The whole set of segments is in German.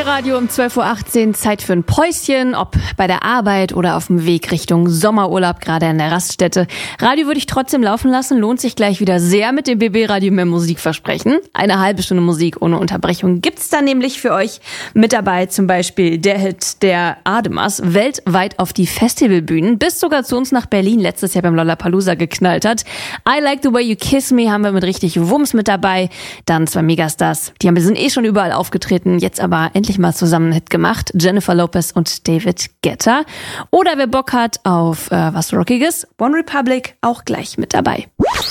Radio um 12.18 Uhr, Zeit für ein Päuschen, ob bei der Arbeit oder auf dem Weg Richtung Sommerurlaub, gerade an der Raststätte. Radio würde ich trotzdem laufen lassen, lohnt sich gleich wieder sehr mit dem BB Radio mehr Musik versprechen. Eine halbe Stunde Musik ohne Unterbrechung gibt's da nämlich für euch mit dabei, zum Beispiel der Hit der Ademas, weltweit auf die Festivalbühnen, bis sogar zu uns nach Berlin letztes Jahr beim Lollapalooza geknallt hat. I Like the Way You Kiss Me haben wir mit richtig Wumms mit dabei. Dann zwei Megastars, die sind schon überall aufgetreten, jetzt aber endlich mal zusammen einen Hit gemacht. Jennifer Lopez und David Guetta. Oder wer Bock hat auf was Rockiges, One Republic auch gleich mit dabei.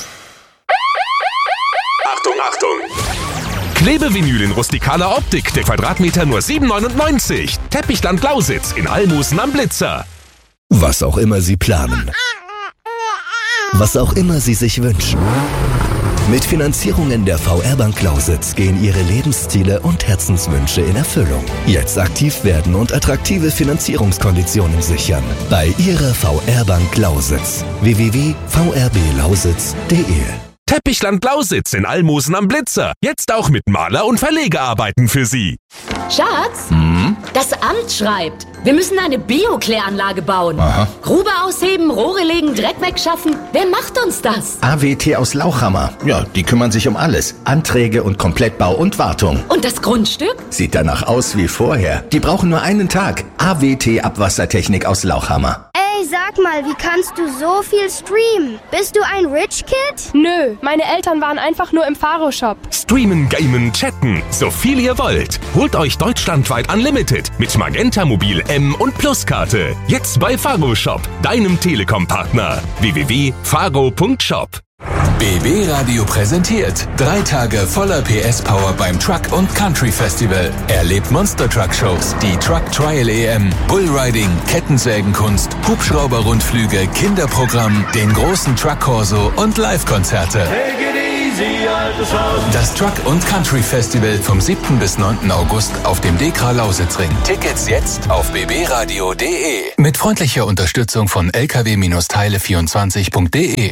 Achtung, Achtung! Klebevinyl in rustikaler Optik, der Quadratmeter nur 7,99. Teppichland Lausitz in Almosen am Blitzer. Was auch immer Sie planen. Was auch immer Sie sich wünschen. Mit Finanzierungen der VR-Bank Lausitz gehen Ihre Lebensziele und Herzenswünsche in Erfüllung. Jetzt aktiv werden und attraktive Finanzierungskonditionen sichern. Bei Ihrer VR-Bank Lausitz. www.vrblauSitz.de. Teppichland Lausitz in Almosen am Blitzer. Jetzt auch mit Maler- und Verlegearbeiten für Sie. Schatz, das Amt schreibt, wir müssen eine Bio-Kläranlage bauen. Aha. Grube ausheben, Rohre legen, Dreck wegschaffen. Wer macht uns das? AWT aus Lauchhammer. Ja, die kümmern sich um alles. Anträge und Komplettbau und Wartung. Und das Grundstück? Sieht danach aus wie vorher. Die brauchen nur einen Tag. AWT Abwassertechnik aus Lauchhammer. Ey, sag mal, wie kannst du so viel streamen? Bist du ein Rich Kid? Nö, meine Eltern waren einfach nur im Faro-Shop. Streamen, gamen, chatten, so viel ihr wollt. Holt euch deutschlandweit Unlimited mit Magenta Mobil M und Pluskarte. Jetzt bei Faro Shop, deinem Telekom-Partner. www.faro.shop. BB Radio präsentiert 3 Tage voller PS-Power beim Truck und Country Festival. Erlebt Monster Truck Shows, die Truck Trial EM, Bullriding, Kettensägenkunst, Hubschrauber-Rundflüge, Kinderprogramm, den großen Truck Corso und Live-Konzerte. Das Truck und Country Festival vom 7. bis 9. August auf dem Dekra Lausitzring. Tickets jetzt auf bbradio.de. Mit freundlicher Unterstützung von lkw-teile24.de.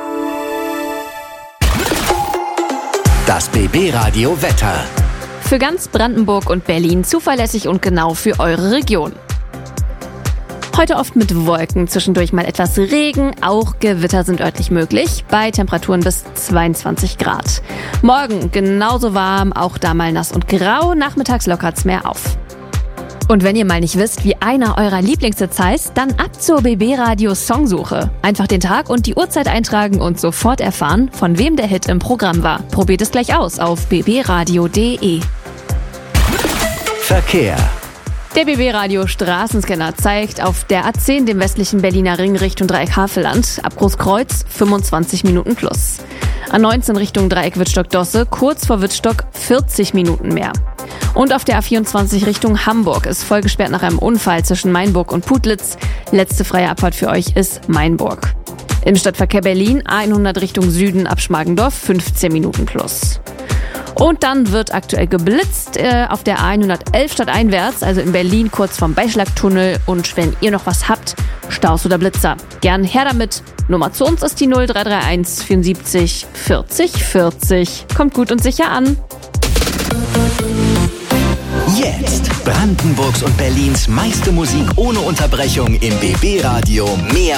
Das BB Radio Wetter. Für ganz Brandenburg und Berlin zuverlässig und genau für eure Region. Heute oft mit Wolken, zwischendurch mal etwas Regen, auch Gewitter sind örtlich möglich, bei Temperaturen bis 22 Grad. Morgen genauso warm, auch da mal nass und grau, nachmittags lockert's mehr auf. Und wenn ihr mal nicht wisst, wie einer eurer Lieblingshits heißt, dann ab zur BB Radio Songsuche. Einfach den Tag und die Uhrzeit eintragen und sofort erfahren, von wem der Hit im Programm war. Probiert es gleich aus auf bbradio.de. Verkehr. Der BB Radio Straßenscanner zeigt auf der A10 dem westlichen Berliner Ring Richtung Dreieck Havelland ab Großkreuz 25 Minuten plus. A19 Richtung Dreieck Wittstock-Dosse kurz vor Wittstock 40 Minuten mehr. Und auf der A24 Richtung Hamburg ist voll gesperrt nach einem Unfall zwischen Mainburg und Putlitz. Letzte freie Abfahrt für euch ist Mainburg. Im Stadtverkehr Berlin A100 Richtung Süden ab Schmargendorf 15 Minuten plus. Und dann wird aktuell geblitzt auf der A111 stadteinwärts, also in Berlin kurz vorm Beischlagtunnel. Und wenn ihr noch was habt, Staus oder Blitzer, gern her damit. Nummer zu uns ist die 0331 74 40 40. Kommt gut und sicher an. Jetzt Brandenburgs und Berlins meiste Musik ohne Unterbrechung im BB Radio. Mehr